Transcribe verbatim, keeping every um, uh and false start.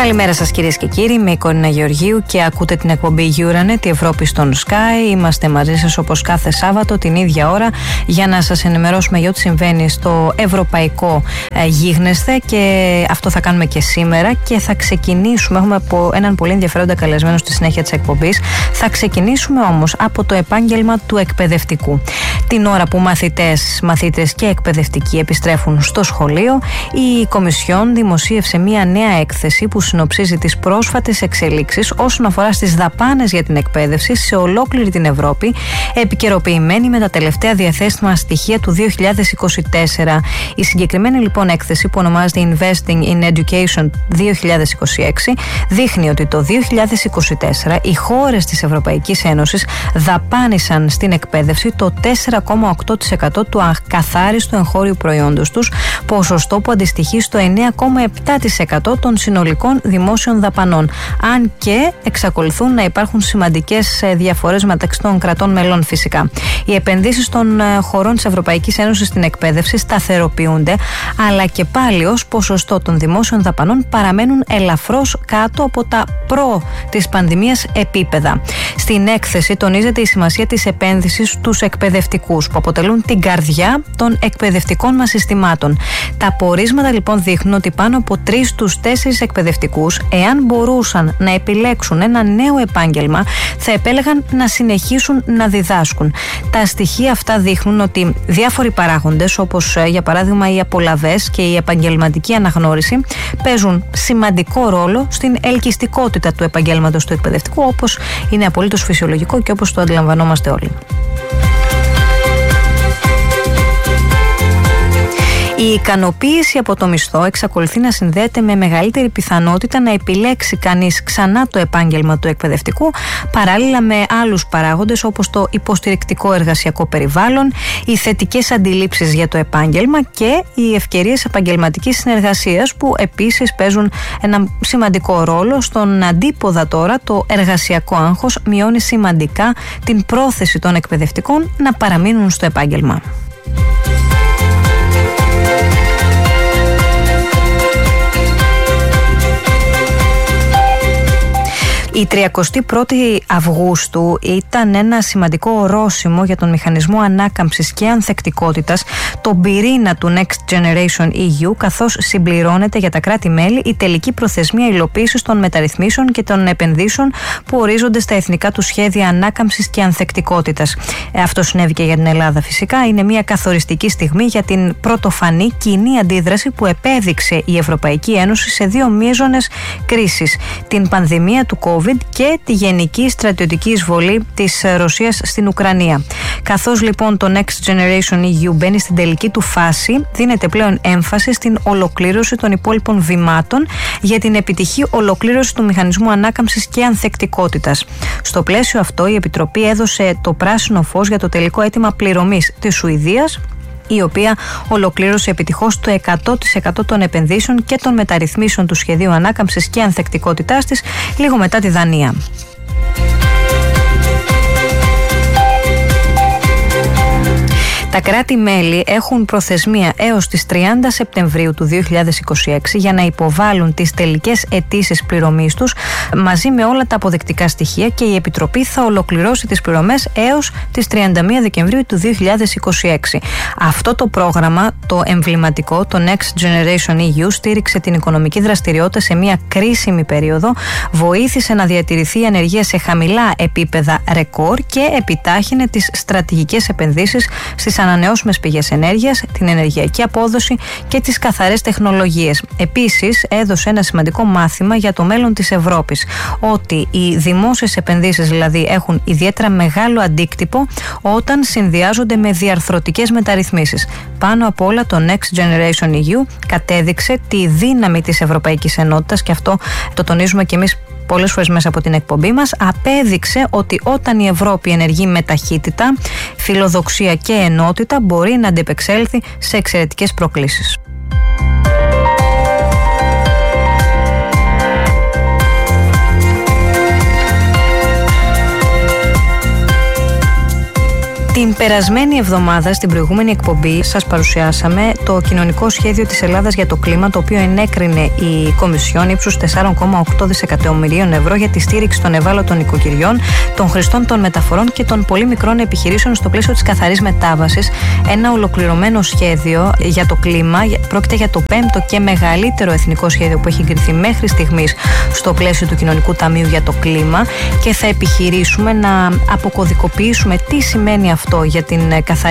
Καλημέρα σας κυρίες και κύριοι, είμαι η Κορίνα Γεωργίου και ακούτε την εκπομπή Euranet, η Ευρώπη στον Sky. Είμαστε μαζί σας όπως κάθε Σάββατο την ίδια ώρα για να σας ενημερώσουμε για ό,τι συμβαίνει στο ευρωπαϊκό ε, γίγνεσθε, και αυτό θα κάνουμε και σήμερα. Και θα ξεκινήσουμε, έχουμε από έναν πολύ ενδιαφέροντα καλεσμένο στη συνέχεια της εκπομπής. Θα ξεκινήσουμε όμως από το επάγγελμα του εκπαιδευτικού. Την ώρα που μαθητές, μαθήτες και εκπαιδευτικοί επιστρέφουν στο σχολείο, η Κομισιόν δημοσίευσε μία νέα έκθεση που συνοψίζει τις πρόσφατες εξελίξεις όσον αφορά στις δαπάνες για την εκπαίδευση σε ολόκληρη την Ευρώπη, επικαιροποιημένη με τα τελευταία διαθέσιμα στοιχεία του δύο χιλιάδες είκοσι τέσσερα. Η συγκεκριμένη λοιπόν έκθεση, που ονομάζεται Investing in Education δύο χιλιάδες είκοσι έξι, δείχνει ότι το δύο χιλιάδες είκοσι τέσσερα οι χώρες της Ευρωπαϊκής Ένωσης δαπάνησαν στην εκπαίδευση το τέσσερα κόμμα οκτώ τοις εκατό του ακαθάριστου εγχώριου προϊόντος τους, ποσοστό που αντιστοιχεί στο εννέα κόμμα επτά τοις εκατό των συνολικών δημόσιων δαπανών. Αν και εξακολουθούν να υπάρχουν σημαντικές διαφορές μεταξύ των κρατών μελών φυσικά. Οι επενδύσεις των χωρών της Ευρωπαϊκής Ένωσης στην εκπαίδευση σταθεροποιούνται, αλλά και πάλι ως ποσοστό των δημόσιων δαπανών παραμένουν ελαφρώς κάτω από τα προ της πανδημίας επίπεδα. Στην έκθεση τονίζεται η σημασία της επένδυσης στους εκπαιδευτικούς, που αποτελούν την καρδιά των εκπαιδευτικών μας συστημάτων. Τα πορίσματα λοιπόν δείχνουν ότι πάνω από τρεις στους τέσσερις εκπαιδευτικούς, εάν μπορούσαν να επιλέξουν ένα νέο επάγγελμα, θα επέλεγαν να συνεχίσουν να διδάσκουν. Τα στοιχεία αυτά δείχνουν ότι διάφοροι παράγοντες, όπως για παράδειγμα οι απολαβές και η επαγγελματική αναγνώριση, παίζουν σημαντικό ρόλο στην ελκυστικότητα του επαγγέλματος του εκπαιδευτικού, όπως είναι απολύτως φυσιολογικό και όπως το αντιλαμβανόμαστε όλοι. Η ικανοποίηση από το μισθό εξακολουθεί να συνδέεται με μεγαλύτερη πιθανότητα να επιλέξει κανείς ξανά το επάγγελμα του εκπαιδευτικού, παράλληλα με άλλους παράγοντες όπως το υποστηρικτικό εργασιακό περιβάλλον, οι θετικές αντιλήψεις για το επάγγελμα και οι ευκαιρίες επαγγελματικής συνεργασίας, που επίσης παίζουν ένα σημαντικό ρόλο. Στον αντίποδα τώρα, το εργασιακό άγχος μειώνει σημαντικά την πρόθεση των εκπαιδευτικών να παραμείνουν στο επάγγελμα. Η τριαντάτη πρώτη Αυγούστου ήταν ένα σημαντικό ορόσημο για τον μηχανισμό ανάκαμψης και ανθεκτικότητας, τον πυρήνα του Next Generation ι γιου, καθώς συμπληρώνεται για τα κράτη-μέλη η τελική προθεσμία υλοποίησης των μεταρρυθμίσεων και των επενδύσεων που ορίζονται στα εθνικά του σχέδια ανάκαμψης και ανθεκτικότητας. Αυτό συνέβη και για την Ελλάδα φυσικά. Είναι μια καθοριστική στιγμή για την πρωτοφανή κοινή αντίδραση που επέδειξε η Ευρωπαϊκή Ένωση σε δύο μείζονες κρίσεις: την πανδημία του COVID και τη γενική στρατιωτική εισβολή της Ρωσίας στην Ουκρανία. Καθώς λοιπόν το Next Generation ι γιου μπαίνει στην τελική του φάση, δίνεται πλέον έμφαση στην ολοκλήρωση των υπόλοιπων βημάτων για την επιτυχή ολοκλήρωση του μηχανισμού ανάκαμψης και ανθεκτικότητας. Στο πλαίσιο αυτό, η Επιτροπή έδωσε το πράσινο φως για το τελικό αίτημα πληρωμής της Σουηδίας, η οποία ολοκλήρωσε επιτυχώς το εκατό τοις εκατό των επενδύσεων και των μεταρρυθμίσεων του σχεδίου ανάκαμψης και ανθεκτικότητάς της, λίγο μετά τη Δανία. Τα κράτη-μέλη έχουν προθεσμία έως τις τριάντα Σεπτεμβρίου του δύο χιλιάδες είκοσι έξι για να υποβάλουν τις τελικές αιτήσεις πληρωμής τους μαζί με όλα τα αποδεικτικά στοιχεία, και η Επιτροπή θα ολοκληρώσει τις πληρωμές έως τις τριάντα μία Δεκεμβρίου του δύο χιλιάδες είκοσι έξι. Αυτό το πρόγραμμα, το εμβληματικό, το Next Generation ι γιου, στήριξε την οικονομική δραστηριότητα σε μια κρίσιμη περίοδο, βοήθησε να διατηρηθεί η ανεργία σε χαμηλά επίπεδα ρεκόρ και επιτάχυνε τις στρατηγικές επενδύσεις στις ανανεώσιμες πηγές ενέργειας, την ενεργειακή απόδοση και τις καθαρές τεχνολογίες. Επίσης, έδωσε ένα σημαντικό μάθημα για το μέλλον της Ευρώπης, ότι οι δημόσιες επενδύσεις δηλαδή έχουν ιδιαίτερα μεγάλο αντίκτυπο όταν συνδυάζονται με διαρθρωτικές μεταρρυθμίσεις. Πάνω απ' όλα, το Next Generation ι γιου κατέδειξε τη δύναμη της Ευρωπαϊκής Ενότητας, και αυτό το τονίζουμε κι εμείς πολλές φορές μέσα από την εκπομπή μας. Απέδειξε ότι όταν η Ευρώπη ενεργεί με ταχύτητα, φιλοδοξία και ενότητα, μπορεί να αντιπεξέλθει σε εξαιρετικές προκλήσεις. Την Την περασμένη εβδομάδα, στην προηγούμενη εκπομπή, σας παρουσιάσαμε το κοινωνικό σχέδιο της Ελλάδας για το κλίμα, το οποίο ενέκρινε η Κομισιόν ύψους τέσσερα κόμμα οκτώ δισεκατομμυρίων ευρώ για τη στήριξη των ευάλωτων οικοκυριών, των χρηστών των μεταφορών και των πολύ μικρών επιχειρήσεων στο πλαίσιο της καθαρής μετάβασης. Ένα ολοκληρωμένο σχέδιο για το κλίμα. Πρόκειται για το πέμπτο και μεγαλύτερο εθνικό σχέδιο που έχει εγκριθεί μέχρι στιγμής στο πλαίσιο του Κοινωνικού Ταμείου για το κλίμα, και θα επιχειρήσουμε να αποκωδικοποιήσουμε τι σημαίνει αυτό για την καθαρή